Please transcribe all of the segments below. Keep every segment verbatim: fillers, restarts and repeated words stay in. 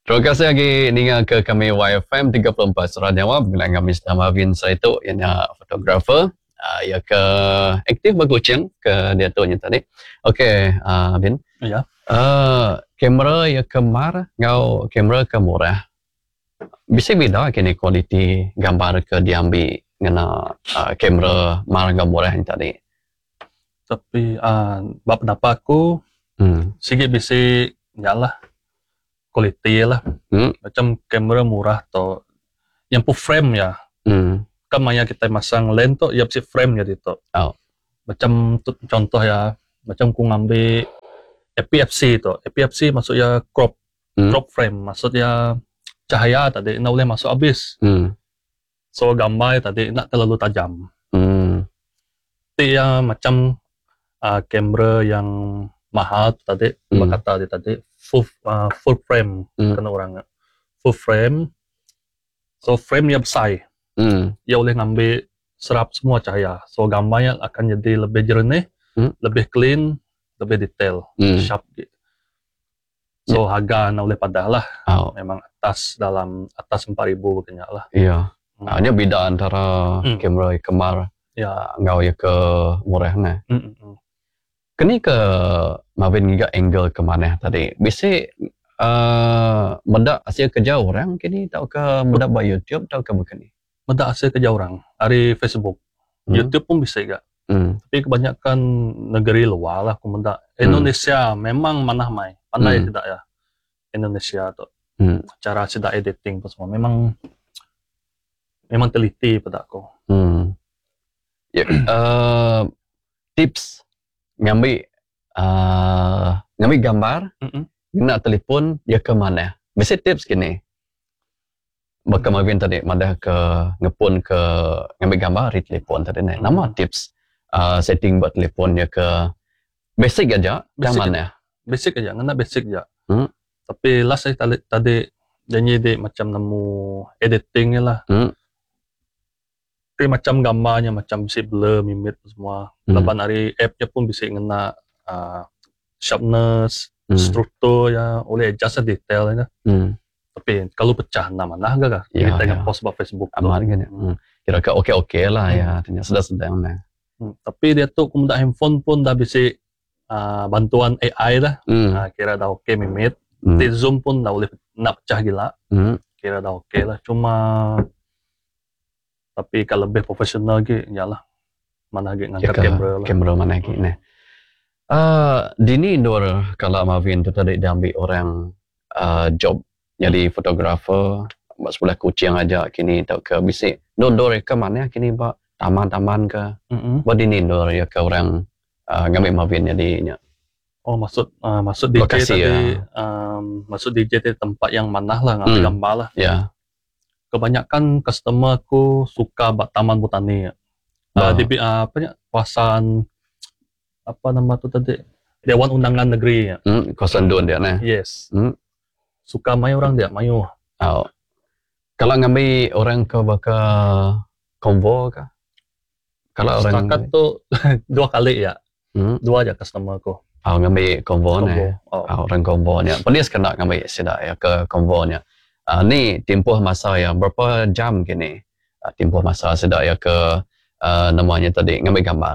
Terima kasih lagi ninga ke kami Y F M tiga puluh empat Sarawak dengan kami Mister Marvin Saito yang fotografer uh, ya ke aktif berkucing ke dia tu nya tadi. Okey, uh, Bin. Ya. Uh, kamera ya kemar ngau kamera ke murah. Bisa beda kini kualiti gambar ke diambil ngena uh, kamera mar ngau murah yang tadi. Tapi uh, bab pendapat aku hmm. sikit bisa yalah kualiti lah. Hmm. Macam kamera murah atau yang full frame ya. Hmm. Kan maya kita masang lens tu, ya mesti frame jadi tu. Oh. Macam tu, contoh ya, macam ku ngambil A P S C tu. A P S C maksudnya crop, hmm. crop frame. Maksudnya cahaya tadi nak boleh masuk habis. Hmm. So gambar tadi nak terlalu tajam. Hmm. Tapi yang macam uh, kamera yang mahal tadi, hmm. berkata tadi full uh, full frame hmm. kena orang full frame. So frame dia besar. Hmm. Dia boleh ngambil serap semua cahaya. So gambarnya akan jadi lebih jernih, hmm. lebih clean, lebih detail, hmm. sharp gitu. So yeah. Harga nak boleh padah lah. Oh. Memang atas dalam atas empat ribu kena lah. Iya. Hmm. Hanya beda antara hmm. kamera kemar ya ngau ya ke murah nah. Hmm. Hmm. Kini ke Marvin juga angle ke mana tadi? Bisa uh, medak hasil kerja orang kini tau ke medak buat YouTube tau ke bukan ni? Medak hasil kerja orang dari Facebook. Hmm. YouTube pun bisa juga. Hmm. Tapi kebanyakan negeri luar lah aku medak. Indonesia hmm. memang mana mai. Pandai hmm. tidak ya? Indonesia tu. Hmm. Cara tidak editing pun semua memang memang teliti pada aku. Hmm. Yeah. uh, tips ngambil uh, ngambil gambar, mm-mm. nak telefon dia ke mana? Mesti tips gini. Bakal Marvin tadi madah ke ngepun ke ngambil gambar di telefon tadi ni. Nama tips uh, setting buat telefon dia ke basic aja, yang mana? Basic aja, ngena basic aja. Hmm? Tapi last saya tadi tadi janji dia macam nemu editing ni lah. Hmm? Tapi macam gambarnya macam bisa blur, mimit semua. Hmm. Lepas dari app-nya pun bisa ngena uh, sharpness, hmm. struktur ya, boleh adjust detail ya. Hmm. Tapi kalau pecah nama nah enggak kah? Ya, kita ya. Post buat Facebook. Aman kan ya. Hmm. Kira-kira okey-okey lah hmm. ya, ternyata sedang-sedang nah. Hmm. Tapi dia tu kemudian handphone pun dah bisa uh, bantuan A I lah. Hmm. Uh, kira dah okey mimit. Hmm. Zoom pun dah boleh nak pecah gila. Hmm. Kira dah okey lah. Cuma tapi kalau lebih profesional lagi, yalah mana lagi ngangkat kamera lah. Kamera mana lagi nah. Uh, dini Indor kalau Marvin tu tadi dia ambil orang uh, job jadi fotografer buat sebelah kucing aja kini tak ke bisik. Indor ke mana kini buat taman-taman ke. Mm-hmm. Buat dini Indor ya ke orang uh, ngambil Marvin jadinya. Oh maksud uh, maksud D J lokasi, tadi ya. um, maksud D J tadi tempat yang mana lah ngambil hmm. gambar lah. Ya. Yeah. Kebanyakan customer aku suka buat taman botani. Oh. Uh, di uh, apa ya? Kawasan apa nama tu tadi? Dewan Undangan Negeri. Hmm, kawasan Dun dia nah. Yes. Hmm. Suka main orang dia, mayu. Oh. Kalau ngambil orang ke bakal konvo ke? Kalau orang setakat tu dua kali ya. Hmm. Dua aja customer aku. Oh, ngambil konvo ni. Oh. Oh, orang konvo ni. Polis kena ngambil sidak ya ke konvo ni. Uh, ni tempoh masa ya berapa jam kini uh, tempoh masa sudah ya ke uh, namanya tadi ngambil gambar.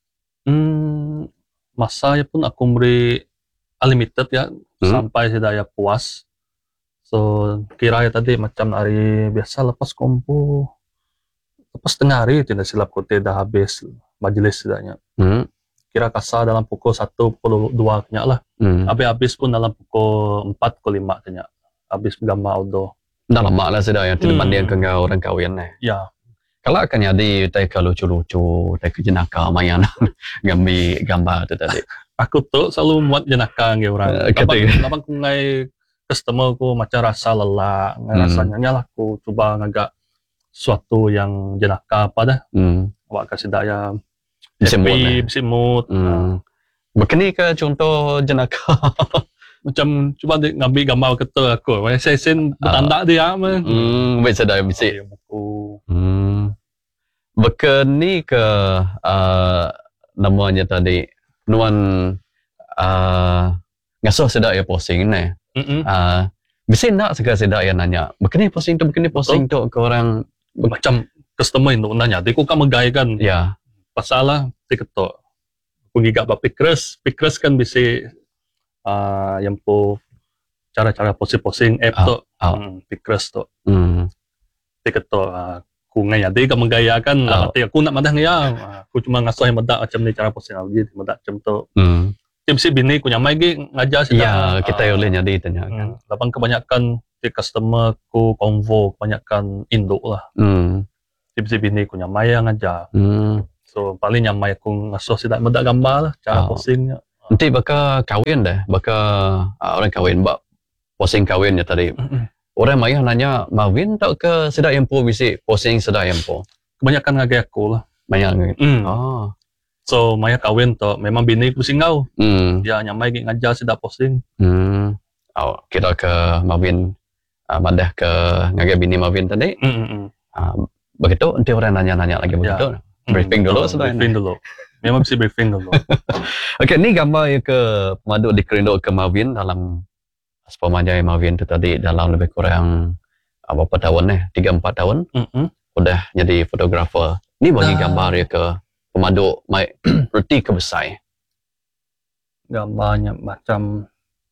Hmm, masa ya pun aku beri unlimited ya hmm. sampai sudah ya puas. So kira ya tadi macam hari biasa lepas kompo lepas tengah hari tidak silap kote dah habis majlis sudahnya. Hmm. Kira kasar dalam pukul satu puluh dua kena lah. Hmm. Habis-habis pun dalam pukul empat pukul lima kena. Habis gambar outdoor. Dah lama lah sudah yang tidak banding ke orang kahwin ni. Ya. Kalau akan jadi tak ke lucu-lucu, tak ke jenaka mayan ngambil gambar tu tadi. Aku tu selalu buat jenaka ngai orang. Lepas lepas aku ngai customer aku macam rasa lelah, ngai hmm. rasanya lah aku cuba ngagak suatu yang jenaka apa dah. Hmm. Awak kasih daya happy, bisi mood. Hmm. Begini ke contoh jenaka? Macam cuba dia ngambil gambar ketua aku. Saya sen bertanda uh, dia mah. Hmm, biasa dah bisik. Buku. Hmm. Begini ke uh, namanya tadi nuan uh, ngasuh sedak ya posting ni. Uh, Mesti nak segala sedak yang nanya. Begini posting tu, begini posting tu ke orang. Macam customer itu nanya, dia kok kamu gaya kan? Ya. Pasalah, dia ketok. Kung gigak ba Pinterest, Pinterest kan bisa uh, yang po cara-cara posting-posting app oh, tu, oh. hmm, Pinterest tu. Hmm. Dia ketok, uh, kung ngaya dia kamu gaya kan? Oh. Lah, aku nak madah ngaya, uh, aku cuma ngasuh yang madah macam ni cara posting lagi, madah macam tu. Hmm. Dia mesti bini ku nyamai gi ngajar sih. Ya, kita uh, boleh jadi tanya kan. Hmm. Lapang kebanyakan di customer ku convo kebanyakan Indo lah. Hmm. Dia mesti bini ku nyamai yang ngajar. Hmm. So paling nyamai aku ngasuh sih tak madah gambar lah cara oh. postingnya. Nanti bakal kahwin dah, bakal uh, orang kahwin bak posting kahwinnya tadi. Mm-hmm. Orang maya nanya, Marvin tak ke sedak yang po bisi posting sedak yang po? Kebanyakan ngagai aku lah. Banyak. Mm. Oh. So maya kahwin tu memang bini ku singau. Mm. Dia nyamai gi ngajar sedak posting. Hmm. Oh, kira ke Marvin uh, madah ke ngagai bini Marvin tadi. Mm-hmm. Uh, begitu nanti orang nanya-nanya lagi begitu. Yeah. Briefing hmm, dulu sudah. Briefing dulu. Memang mesti briefing dulu. Okey, ni gambar yang ke pemandu di Kerindo ke Marvin dalam sepamanjang Marvin tu tadi dalam lebih kurang berapa tahun eh? tiga empat tahun. Mm-hmm. Udah jadi fotografer. Ni bagi nah. gambar ya ke pemandu mai reti ke besar. Gambarnya macam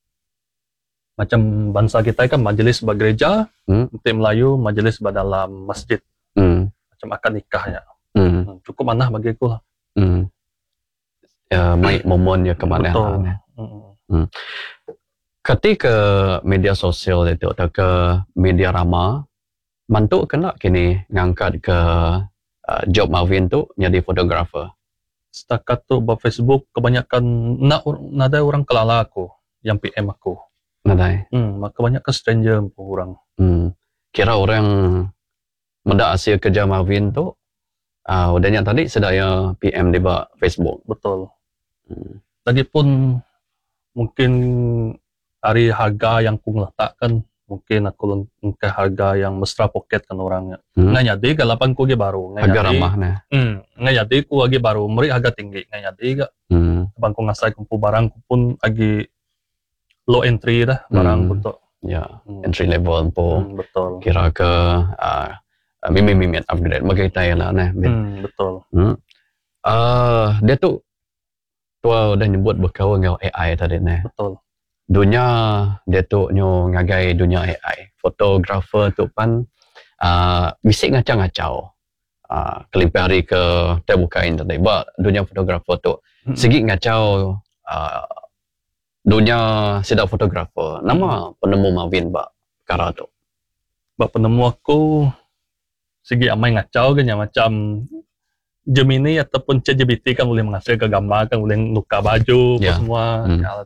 macam bangsa kita kan majlis bergereja, hmm? Nanti Melayu majlis dalam masjid. Hmm. Macam akad nikahnya. Hmm. Cukup manah bagi aku lah. Hmm. Ya, mai momon ya ke mana. Hmm. Ketika media sosial itu atau ke media rama, mantu kena kini ngangkat ke uh, job Marvin tu jadi fotografer. Setakat tu buat Facebook kebanyakan nak nada orang kelala aku yang P M aku. Nadai. Hmm, kebanyakan stranger pun orang. Hmm. Kira orang mendak hasil kerja Marvin tu Uh, udahnya tadi sedaya P M di bawah Facebook. Betul. Hmm. Lagipun mungkin hari harga yang aku letakkan mungkin aku lengkah harga yang mesra pocket kan orangnya. Hmm. Nggak jadi kalapan ku lagi baru. Harga ramah nah. Hmm. Nggak jadi ku lagi baru. Meri harga tinggi. Nggak jadi gak. Hmm. Bang ku ngasai kumpu barang ku pun lagi low entry dah barang hmm. betul. Ya. Hmm. Entry level pun. Hmm, betul. Kira ke uh, Uh, mimik-mimik upgrade bagi kita lah nah. Hmm, betul. Hmm. Uh, dia tu tua udah nyebut berkawan dengan A I tadi nah. Betul. Dunia dia tu nyo ngagai dunia A I. Fotografer tu pan uh, bisik ngacau-ngacau. Uh, kelimpah hari ke terbuka internet. Ba dunia fotografer tu hmm. segi ngacau uh, dunia sedak fotografer. Nama hmm. penemu Marvin ba perkara tu. Ba penemu aku segi amai ngacau kan ya macam Gemini ataupun ChatGPT kan boleh menghasilkan gambar kan boleh nuka baju yeah. semua hmm. ya,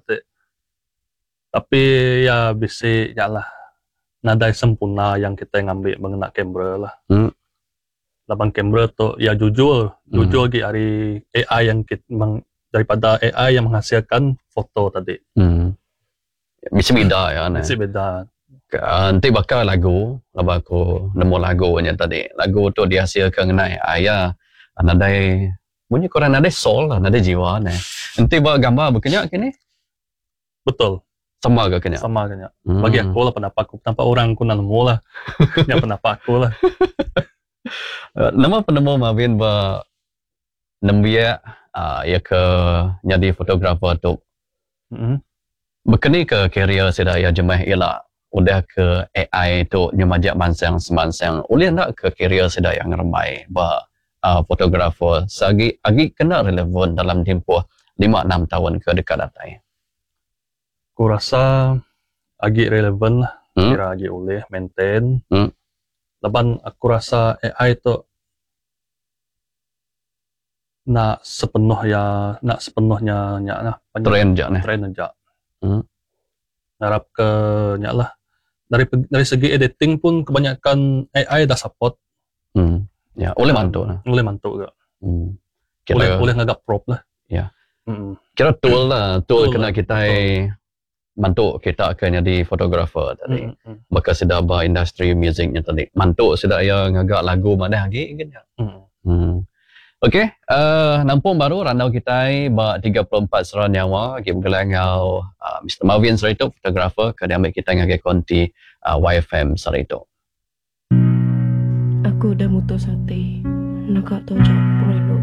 tapi ya bisa yalah nada sempurna yang kita ngambil mengenai kamera lah. Hmm. Labang kamera tu ya jujur hmm. jujur lagi hari A I yang kita meng, daripada A I yang menghasilkan foto tadi. Hmm. Bisa beda ya. Bisa beda. Nanti bakal lagu, labang aku nemu lagunya tadi. Lagu tu dihasilkan dengan ayah, nadai, bunyi korang nadai soul lah, nadai jiwa ni. Nanti buat gambar berkenyak kini? Betul. Sama ke kenyak? Sama kenyak. Hmm. Bagi aku lah pendapat aku, tanpa orang aku nak nemu lah. Yang pendapat aku lah. Nama penemu Marvin ber nembia uh, ya ke jadi fotografer tu. Mm-hmm. Berkeni ke career saya ya jemaah ialah udah ke A I tu nyemajak mansang semansang boleh nak ke career sedaya yang ramai ba uh, fotografer sagi agi kena relevan dalam tempoh lima enam tahun ke dekat datang. Aku rasa agi relevan lah, hmm? Kira agi boleh maintain. Hmm? Lepas aku rasa A I tu nak sepenuh ya nak sepenuhnya nyak lah. Trend je nih. Trend aja. Hmm? Harap ke nyak lah. Dari dari segi editing pun kebanyakan A I dah support. Hmm. Ya, boleh mantu lah. Boleh mantu ke. Hmm. Kira, boleh boleh ngagap prop lah. Ya. Hmm. Kira tool lah, tool, tool kena lah. Kita mantu kita akan jadi fotografer tadi. Hmm. Hmm. Maka sudah ba industri musiknya tadi. Mantu sudah ya ngagak lagu mana lagi kan ya. Hmm. Hmm. Okey, uh, nampung baru randau kita ba tiga puluh empat seran nyawa game gelang ngau uh, mister Marvin Sarito fotografer ke ambil kita ngage konti uh, Y F M Sarito. Aku udah mutus hati nak tak tahu jawab perlu